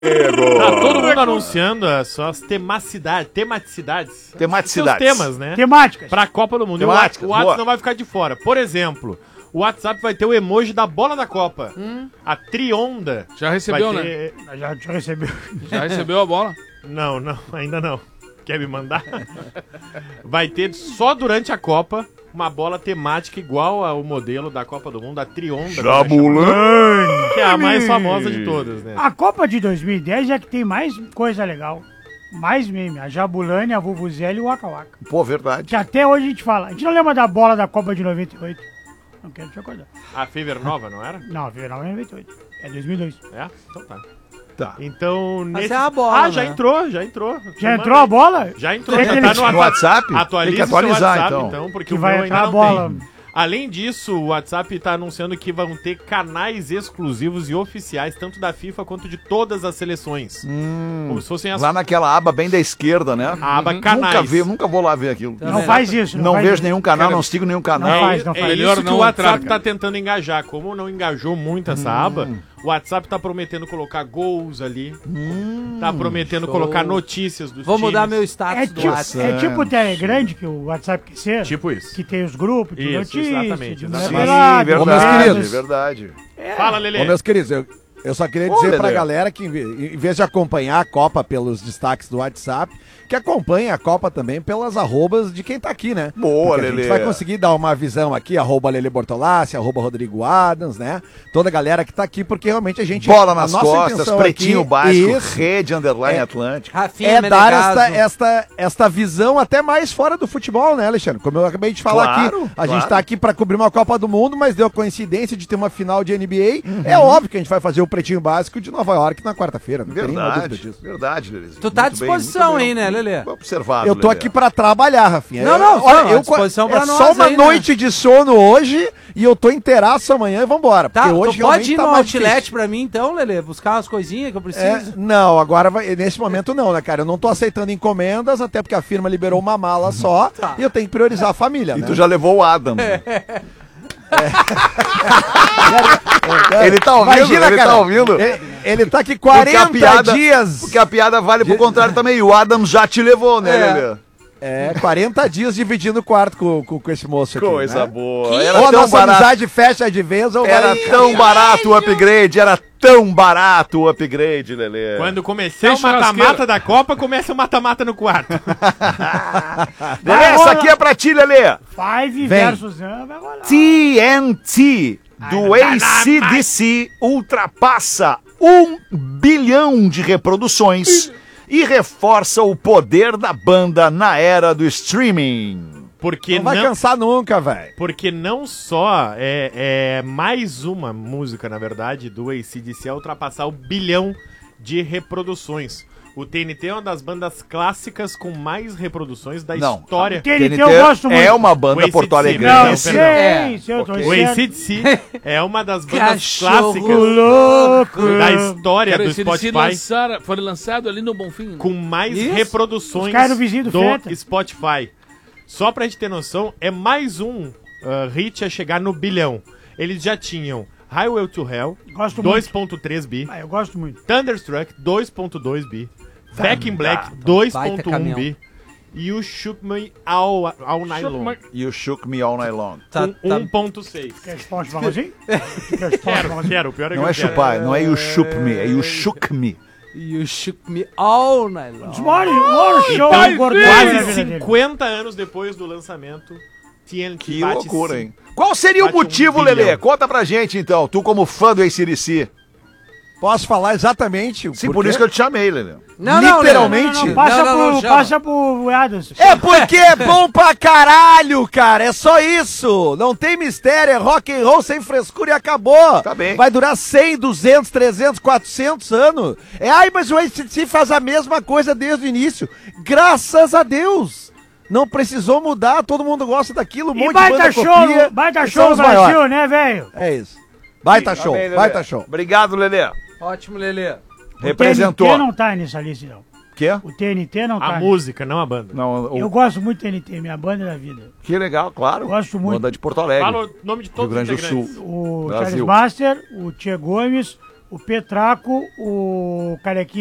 Tá todo mundo anunciando as suas tematicidades. Seus temas, né? Temáticas. Pra Copa do Mundo. Temáticas, O WhatsApp boa. não vai ficar de fora. Por exemplo, o WhatsApp vai ter o emoji da bola da Copa. A trionda. Já recebeu, vai né? ter... Já recebeu. Já recebeu a bola? Não, ainda não. Quer me mandar? Vai ter só durante a Copa uma bola temática igual ao modelo da Copa do Mundo, a trionda. Jabulani. Que é a mais famosa de todas, né? A Copa de 2010 é que tem mais coisa legal. Mais meme. A Jabulani, a Vuvuzela e o Waka Waka. Pô, verdade. Que até hoje a gente fala. A gente não lembra da bola da Copa de 98. Não quero te acordar. A Fever Nova, não era? Não, a Fever Nova é 98. É 2002. É? Então tá. Tá. Então, Mas é a bola, já né? entrou. Já entrou a bola? Já entrou, Tem já aquele- tá no No WhatsApp? Atualiza Tem que atualizar, o WhatsApp, então. porque Que o vai meu entrar ainda a não bola. tem. Além disso, o WhatsApp tá anunciando que vão ter canais exclusivos e oficiais, tanto da FIFA quanto de todas as seleções. Como se fossem as Lá naquela aba bem da esquerda, né? a aba canais. Nunca vou lá ver aquilo. Não faz isso. Não faz vejo isso. nenhum canal, Cara, não sigo nenhum canal. Não faz, não É faz. Melhor isso que não o WhatsApp entrar, tá tentando engajar. Como não engajou muito essa aba, o WhatsApp tá prometendo colocar gols ali. Tá prometendo show. colocar notícias dos Vou mudar times. meu status do WhatsApp. É tipo o Telegram que o WhatsApp quer ser. Tipo isso. Que tem os grupos de Isso, notícias. exatamente, de exatamente. mulher pelada, Sim, Ô, meus verdade, queridos. verdade. Fala, Ô, Lelê. meus queridos, eu só queria Ô, dizer pra Lelê. galera que, em vez de acompanhar a Copa pelos destaques do WhatsApp, que acompanhe a Copa também pelas arrobas de quem tá aqui, né? Boa, Porque a Lelê. gente vai conseguir dar uma visão aqui, @Lelê Bortolassi, @Rodrigo Adams, né? Toda a galera que tá aqui, porque realmente a gente... Bola a nas nossa costas, intenção pretinho aqui, básico, isso, rede, underline É. Atlântico. Rafinha é dar Menegaso. esta visão até mais fora do futebol, né, Alexandre? Como eu acabei de falar Claro, aqui, a gente claro. tá aqui pra cobrir uma Copa do Mundo, mas deu a coincidência de ter uma final de NBA. É óbvio que a gente vai fazer o Pretinho Básico de Nova York na quarta-feira, não tem nenhuma dúvida Verdade, disso. verdade, Lelê. Tu tá à Muito bem, disposição muito bem. aí, né, Lelê? Observado, Eu tô Lelê. aqui pra trabalhar, Rafinha. Não, não, olha, à disposição pra é nós só uma aí, né? noite de sono hoje e eu tô inteiraço amanhã e vambora. Tá, porque hoje tu pode realmente ir tá no mais outlet difícil. pra mim então, Lelê? Buscar umas coisinhas que eu preciso? Não, agora nesse momento não, né, cara? Eu não tô aceitando encomendas, até porque a firma liberou uma mala só Tá. e eu tenho que priorizar a família, E né? tu já levou o Adam. né? Ele tá ouvindo? Imagina, Ele cara, tá ouvindo? Ele tá aqui Porque 40 dias. Porque a piada vale pro contrário também. E o Adam já te levou, né, É. Lelê? 40 dias dividindo o quarto com esse moço aqui. Coisa né? boa. Ou Era a tão nossa barato. amizade fecha de vez ou Era vai... tão barato o upgrade. Era tão barato o upgrade, Lelê. Quando começar Tem o mata-mata churrasqueira. da Copa, começa o mata-mata no quarto. Lelê, essa aqui é pra ti, Lelê. Five versus vai rolar. TNT do AC/DC ultrapassa 1 bilhão de reproduções e reforça o poder da banda na era do streaming. Porque Não vai cansar nunca, velho. Porque não só é mais uma música, na verdade, do AC/DC a ultrapassar o bilhão de reproduções. O TNT é uma das bandas clássicas com mais reproduções da Não. história. TNT eu gosto muito. É uma banda O AC/DC. porto-alegrense. Não, Perdão. sei, eu tô O certo. AC/DC é uma das bandas Cachorro clássicas louco. da história Cara, do esse Spotify foi lançado ali no Bonfim. com mais Isso. reproduções Os caras no vizinho do Feta. Spotify. Só pra gente ter noção, é mais um hit a chegar no bilhão. Eles já tinham Highway to Hell, Gosto 2.3 bi, Eu gosto muito. Thunderstruck, 2.2 bi, Back in Black, baita 2.1 caminhão. bi, e o Shook Me All Night Long, You shook me all night long. Tá, com 1.6. Quer responde pra você? Quer responde pra você? Quero, o pior é que Não eu é quero. chupar, não é you shook me, é you shook me. You shook me all night long. Os maiores show Então, gordão da quase vida dele. 50 anos depois do lançamento, TNT Que bate loucura, sim. hein? Qual seria o Bate 1 motivo, bilhão. Lelê? Conta pra gente, então. Tu como fã do AC/DC. Posso falar exatamente o Sim, por porquê? isso que eu te chamei, Lelê. Literalmente? Não, passa, Não, chama. passa pro Adams. É porque é bom pra caralho, cara. É só isso. Não tem mistério. É rock and roll sem frescura e acabou. Tá bem. Vai durar 100, 200, 300, 400 anos. Mas o AC/DC faz a mesma coisa desde o início. Graças a Deus. Não precisou mudar. Todo mundo gosta daquilo. Um E monte de baita banda show, copia. baita e show são no os maiores. Brasil, né, velho? É isso. Baita show, Tá bem, Lelê. baita show. Obrigado, Lelê. Ótimo, Lelê. Representou. O TNT não tá nessa lista, não. Quê? O TNT não tá. A música, não a banda. Não, Eu gosto muito do TNT, minha banda da vida. que legal, claro. Gosto muito. Banda de Porto Alegre. Fala o nome de todos Rio Grande os do integrantes. Sul. O Brasil. Charles Master, o Tchê Gomes, o Petraco, o Carequinha